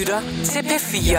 lytter til P4.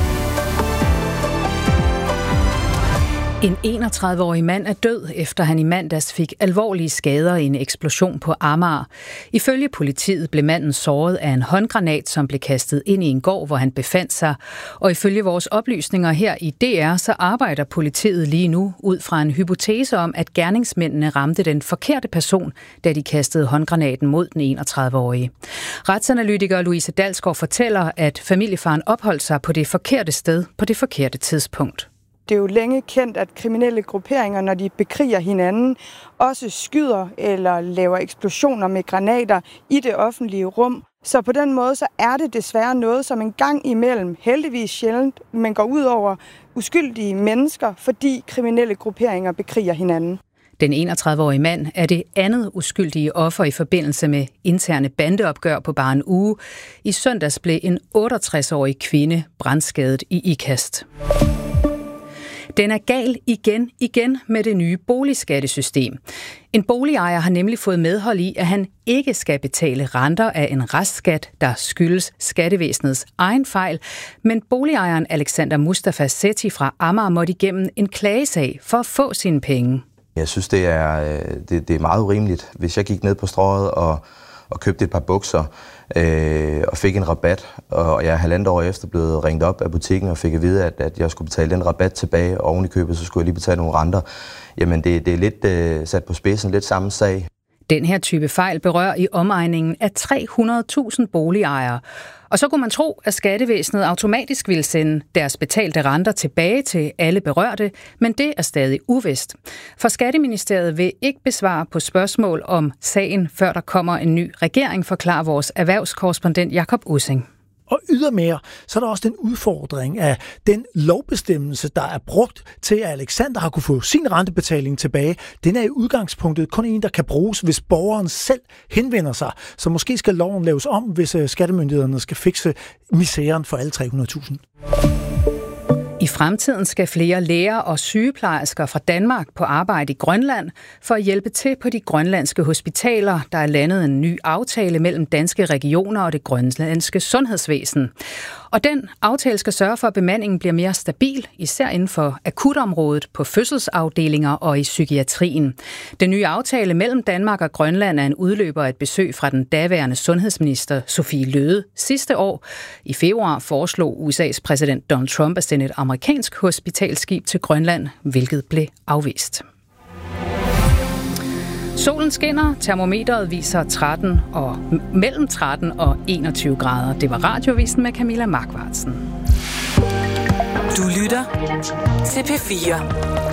En 31-årig mand er død, efter han i mandags fik alvorlige skader i en eksplosion på Amager. Ifølge politiet blev manden såret af en håndgranat, som blev kastet ind i en gård, hvor han befandt sig. Og ifølge vores oplysninger her i DR, så arbejder politiet lige nu ud fra en hypotese om, at gerningsmændene ramte den forkerte person, da de kastede håndgranaten mod den 31-årige. Retsanalytiker Louise Dalsgaard fortæller, at familiefaren opholdt sig på det forkerte sted på det forkerte tidspunkt. Det er jo længe kendt, at kriminelle grupperinger, når de bekriger hinanden, også skyder eller laver eksplosioner med granater i det offentlige rum. Så på den måde så er det desværre noget, som en gang imellem, heldigvis sjældent, men går ud over uskyldige mennesker, fordi kriminelle grupperinger bekriger hinanden. Den 31-årige mand er det andet uskyldige offer i forbindelse med interne bandeopgør på bare en uge. I søndags blev en 68-årig kvinde brandskadet i Ikast. Den er gal igen med det nye boligskattesystem. En boligejer har nemlig fået medhold i, at han ikke skal betale renter af en restskat, der skyldes skattevæsenets egen fejl. Men boligejeren Alexander Mustafa Sethi fra Amager måtte igennem en klagesag for at få sine penge. Jeg synes, det er meget urimeligt. Hvis jeg gik ned på strøget og købte et par bukser og fik en rabat, og jeg er 1,5 år efter blevet ringet op af butikken og fik at vide, at jeg skulle betale den rabat tilbage, og oven i købet, så skulle jeg lige betale nogle renter. Jamen, det er lidt sat på spidsen, lidt samme sag. Den her type fejl berører i omegningen af 300.000 boligejere. Og så kunne man tro, at skattevæsenet automatisk ville sende deres betalte renter tilbage til alle berørte, men det er stadig uvist. For Skatteministeriet vil ikke besvare på spørgsmål om sagen, før der kommer en ny regering, forklarer vores erhvervskorrespondent Jakob Ussing. Og ydermere, så er der også den udfordring af den lovbestemmelse, der er brugt til, at Alexander har kunne få sin rentebetaling tilbage. Den er i udgangspunktet kun en, der kan bruges, hvis borgeren selv henvender sig. Så måske skal loven laves om, hvis skattemyndighederne skal fikse misæren for alle 300.000. I fremtiden skal flere læger og sygeplejersker fra Danmark på arbejde i Grønland for at hjælpe til på de grønlandske hospitaler. Der er landet en ny aftale mellem danske regioner og det grønlandske sundhedsvæsen. Og den aftale skal sørge for, at bemandingen bliver mere stabil, især inden for akutområdet, på fødselsafdelinger og i psykiatrien. Den nye aftale mellem Danmark og Grønland er en udløber af et besøg fra den daværende sundhedsminister Sophie Løhde sidste år. I februar foreslog USA's præsident Donald Trump at sende et amerikansk hospitalskib til Grønland, hvilket blev afvist. Solen skinner, termometeret viser mellem 13 og 21 grader. Det var Radiovisen med Camilla Markvartsen. Du lytter til P4.